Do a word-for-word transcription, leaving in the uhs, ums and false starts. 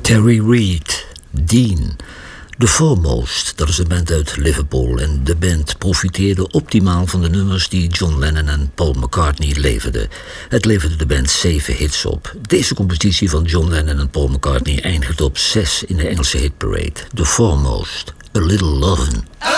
Terry Reid, Dean. The Foremost, dat is een band uit Liverpool. En de band profiteerde optimaal van de nummers die John Lennon en Paul McCartney leverden. Het leverde de band zeven hits op. Deze compositie van John Lennon en Paul McCartney eindigt op zes in de Engelse hitparade. The Foremost, A Little Lovin'.